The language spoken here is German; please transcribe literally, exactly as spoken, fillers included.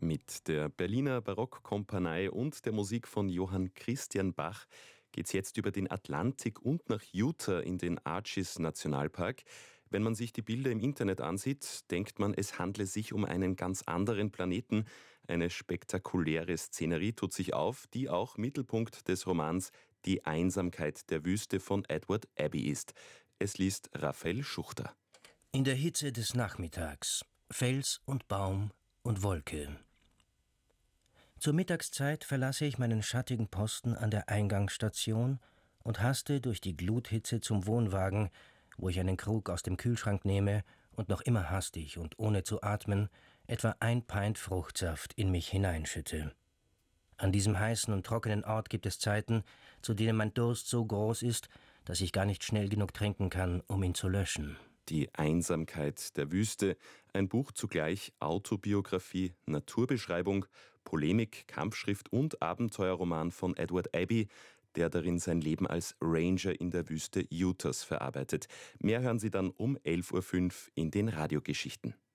Mit der Berliner Barockkompanie und der Musik von Johann Christian Bach geht's jetzt über den Atlantik und nach Utah in den Arches Nationalpark. Wenn man sich die Bilder im Internet ansieht, denkt man, es handle sich um einen ganz anderen Planeten. Eine spektakuläre Szenerie tut sich auf, die auch Mittelpunkt des Romans Die Einsamkeit der Wüste von Edward Abbey ist. Es liest Raphael Schuchter. In der Hitze des Nachmittags, Fels und Baum und Wolke. Zur Mittagszeit verlasse ich meinen schattigen Posten an der Eingangsstation und haste durch die Gluthitze zum Wohnwagen, wo ich einen Krug aus dem Kühlschrank nehme und noch immer hastig und ohne zu atmen etwa ein Pint Fruchtsaft in mich hineinschütte. An diesem heißen und trockenen Ort gibt es Zeiten, zu denen mein Durst so groß ist, dass ich gar nicht schnell genug trinken kann, um ihn zu löschen. Die Einsamkeit der Wüste, ein Buch zugleich Autobiografie, Naturbeschreibung, Polemik, Kampfschrift und Abenteuerroman von Edward Abbey, der darin sein Leben als Ranger in der Wüste Utahs verarbeitet. Mehr hören Sie dann um elf Uhr fünf in den Radiogeschichten.